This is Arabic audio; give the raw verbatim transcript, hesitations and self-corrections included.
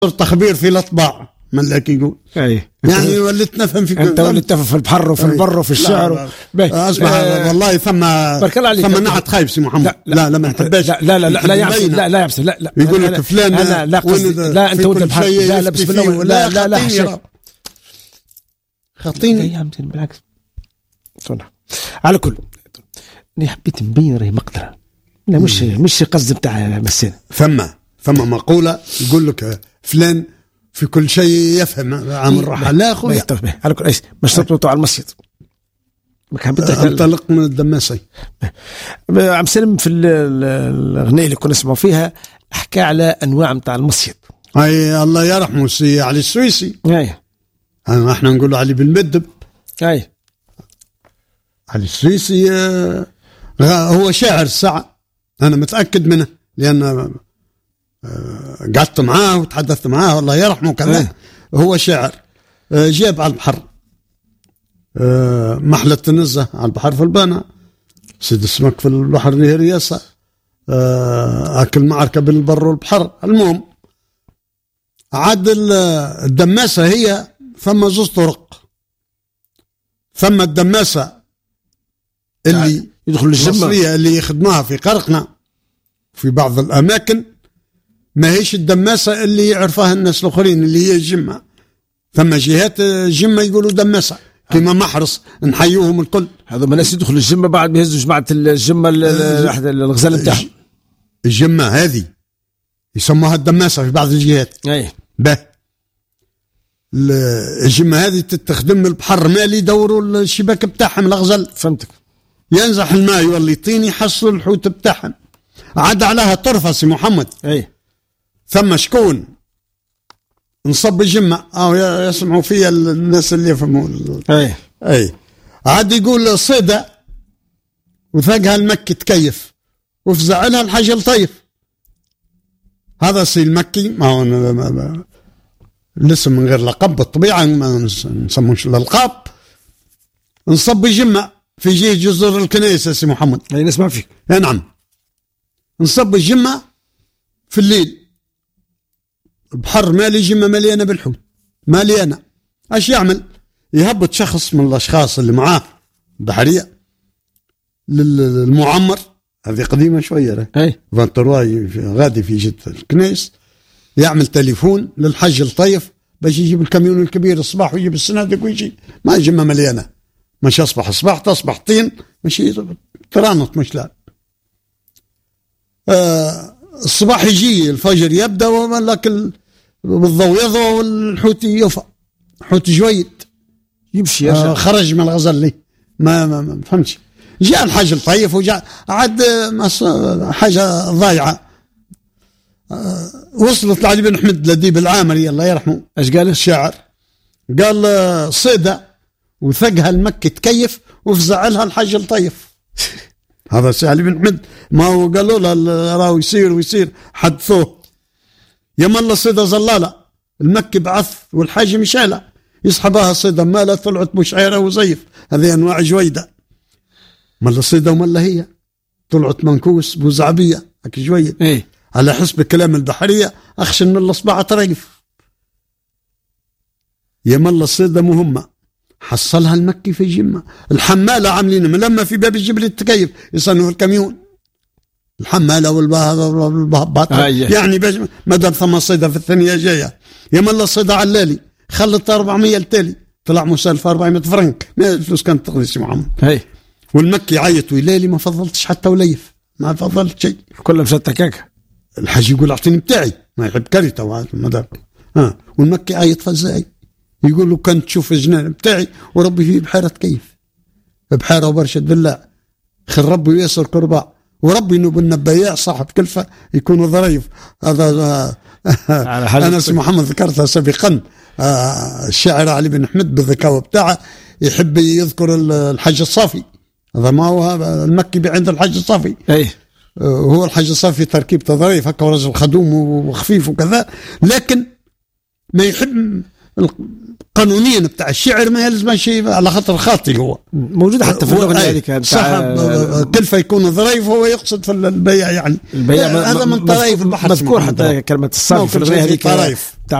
تخبير في الأطباع من لك يقول أي. يعني وليت نفهم في أنت وليت تفهم في البحر وفي البر وفي الشعر. أسمع آه والله ثم ثم نعت خايف سي محمد. لا لا لا ما نحبش. لا لا لا لا لا يعمل لا لا يعمل لا لا يقول لك فلان لا لا لا أنت ولد البحر لا لا بسم الله لا لا لا خطيني بالعكس. على كل أنا حبيت نبين راهي مقدرة لا مش مش قصد بتاع مسين. ثم ثم مقولة يقول لك فلان في كل شيء يفهم عن الراحة. لا أخوي على كل إيش مش تطلعوا على المسجد. انطلق من الدماسي. عم سلم في الأغنية اللي كنا نسمعوا فيها حكى على أنواع متاع المسجد. أي الله يرحمه سي علي السويسي. أي. احنا نقول علي بالمدب. أي. علي السويسي هو شاعر الساعة أنا متأكد منه لأن قعدت معاه وتحدثت معاه الله يرحمه كذا. هو شاعر جاب على البحر محلة النزة على البحر في البانا سيد السمك في البحر ليه رياسة أكل معركة بين البر والبحر. المهم عاد الدماسة هي ثم زوز طرق. ثم الدماسة اللي يدخل الجمة اللي يخدموها في قرقنا في بعض الأماكن ما هيش الدماسة اللي يعرفها الناس الآخرين اللي هي الجمة. ثم جهات الجمة يقولوا دماسة كما محرص نحيوهم الكل. هذا ما ناس يدخل الجمة بعد بيهزوا جماعة الجمة الغزال بتاعهم. الجمة هذه يسموها الدماسة في بعض الجهات. أي. به الجمة هذه تستخدم البحر مالي يدوروا الشباك بتاعهم الغزال. فهمتك. ينزح الماء يولي طين يحصلوا الحوت بتاعهم. عاد عليها طرفة سي محمد. أي. ثم شكون نصب الجمة أو يسمعوا فيها الناس اللي يفهموا. أي. أي. عاد يقول صيدة وثقها المكي تكيف وفزع لها الحاجة الطيف. هذا سي المكي ما هو الاسم من غير لقب بالطبيعة ما نسموش الألقاب. نصب الجمة في جهة جزر الكنيسة سي محمد. أي نسمع فيك. نعم نصب الجمة في الليل البحر مالي جمة مليانة بالحوت مليانة. ايش يعمل؟ يهبط شخص من الاشخاص اللي معاه بحرية للمعمر هذه قديمة شوية اي فانترواي غادي في جدة الكنيس يعمل تليفون للحج الطيف باش يجيب الكاميون الكبير الصباح ويجيب السنادق ويجي ما جمة مليانة مش اصبح اصبح تصبح طين مش ترانط مش لا. آه الصباح يجي الفجر يبدأ ولكن بالضوء يضوء والحوت يفع حوت جويد يمشي آه خرج من الغزل لي ما ما, ما فهمتش. جاء الحاج الطيف وجاء عاد حاجة ضايعة. آه وصلت لعلي بن حمد لديب العامري الله يرحمه. ايش قال الشاعر؟ قال صيدة وثقها المكي تكيف وفزع لها الحاج الطيف. هذا سي علي بن حمد ما هو قالوا له راهو يصير ويصير حدثوه. يما الله صيدة زلالة المكي بعث والحاج مشالة يسحبها صيدة مالة طلعت مشعيرة وزيف هذه أنواع جويدة. مالة صيدة ومالة هي طلعت منكوس بوزعبية هك جويد. إيه؟ على حسب كلام البحرية أخشى من الأصبع تريف. يما الله صيدة مهمة حصلها المكي في الجمة. الحمالة عاملين لما في باب الجبل التكيف يصنعوا الكاميون الحمالة والبهبات آه يعني باش مدام ثم صيدة في الثانية جاية يما الله صيدة علالي خلط أربعمية التالي طلع مسالفة أربعمية فرنك ما الفلوس كانت تقضي سي محمد. هي والمكي عيط ويلالي ما فضلتش حتى وليف ما فضلت شيء كله مشات تكاكة. الحاج يقول أعطيني بتاعي ما يحب كريته مدام ها والمكي عيط فزاي يقول له كنت تشوف الجنان بتاعي وربي فيه بحيرة كيف بحيرة وبرشة بالله خل ربي ويسر كرباء وربي انه بالنبياع صاحب كلفة يكونوا ظريف. هذا انا اسم محمد ذكرتها سابقا. الشاعر علي بن حمد بالذكاوة بتاعه يحب يذكر الحج الصافي. هذا ما هو المكي عند الحج الصافي. ايه هو الحج الصافي تركيبته ظريف هكا ورجل خدوم وخفيف وكذا لكن ما يحب قانونيا بتاع الشعر ما يلزم شيء على خاطر خاطي هو موجودة حتى في اللغة هذيك صاحب كلفة يكون ظريف هو يقصد في البيع يعني البيع هذا من طرائف البحر مذكور حتى كلمة الصرف في اللغة هذيك